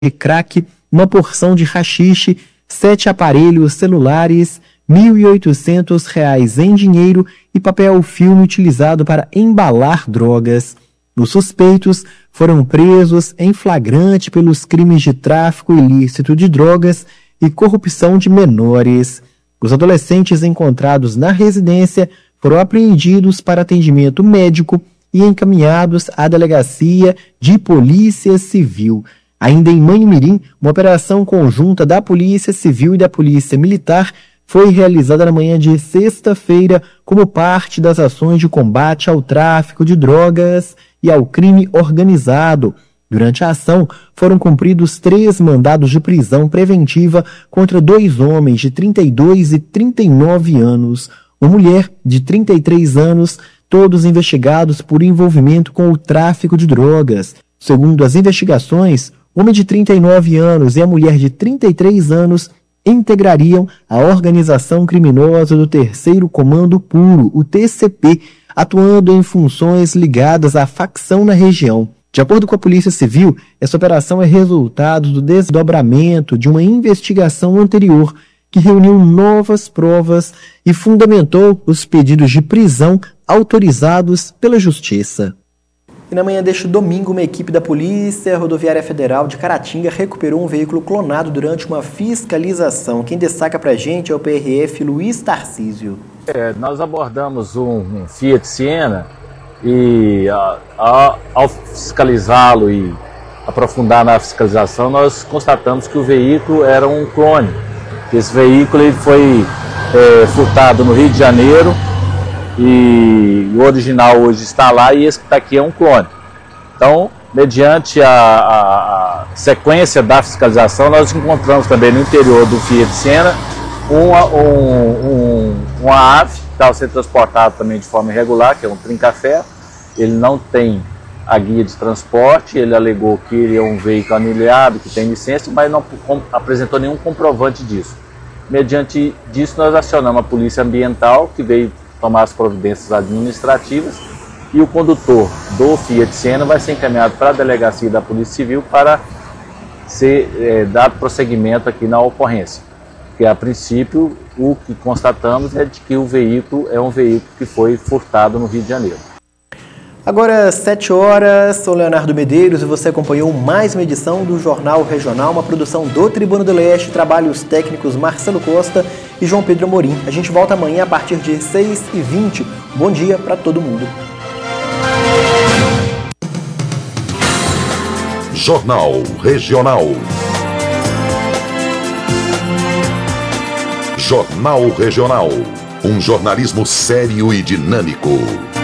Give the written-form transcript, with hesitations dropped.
de crack, uma porção de haxixe, 7 aparelhos celulares, R$ 1.800 em dinheiro e papel filme utilizado para embalar drogas. Os suspeitos foram presos em flagrante pelos crimes de tráfico ilícito de drogas e corrupção de menores. Os adolescentes encontrados na residência foram apreendidos para atendimento médico e encaminhados à delegacia de Polícia Civil. Ainda em Manhumirim, uma operação conjunta da Polícia Civil e da Polícia Militar foi realizada na manhã de sexta-feira como parte das ações de combate ao tráfico de drogas e ao crime organizado. Durante a ação, foram cumpridos 3 mandados de prisão preventiva contra 2 homens de 32 e 39 anos, uma mulher de 33 anos, todos investigados por envolvimento com o tráfico de drogas. Segundo as investigações, o homem de 39 anos e a mulher de 33 anos integrariam a organização criminosa do Terceiro Comando Puro, o TCP, atuando em funções ligadas à facção na região. De acordo com a Polícia Civil, essa operação é resultado do desdobramento de uma investigação anterior que reuniu novas provas e fundamentou os pedidos de prisão autorizados pela Justiça. E na manhã deste domingo, uma equipe da Polícia Rodoviária Federal de Caratinga recuperou um veículo clonado durante uma fiscalização. Quem destaca pra gente é o PRF Luiz Tarcísio. Nós abordamos um Fiat Siena e ao fiscalizá-lo e aprofundar na fiscalização, nós constatamos que o veículo era um clone. Esse veículo ele foi furtado no Rio de Janeiro e o original hoje está lá e esse que está aqui é um clone. Então, mediante a sequência da fiscalização, nós encontramos também no interior do Fiat Siena uma ave que estava sendo transportada também de forma irregular, que é um trinca-ferro. Ele não tem a guia de transporte, ele alegou que ele é um veículo anilhado, que tem licença, mas não apresentou nenhum comprovante disso. Mediante disso, nós acionamos a Polícia Ambiental, que veio tomar as providências administrativas, e o condutor do Fiat Siena vai ser encaminhado para a delegacia da Polícia Civil para ser dado prosseguimento aqui na ocorrência. Porque, a princípio, o que constatamos é de que o veículo é um veículo que foi furtado no Rio de Janeiro. Agora, 7 horas, sou Leonardo Medeiros e você acompanhou mais uma edição do Jornal Regional, uma produção do Tribuna do Leste, trabalhos técnicos Marcelo Costa e João Pedro Amorim. A gente volta amanhã a partir de 6h20. Bom dia para todo mundo. Jornal Regional. Jornal Regional. Um jornalismo sério e dinâmico.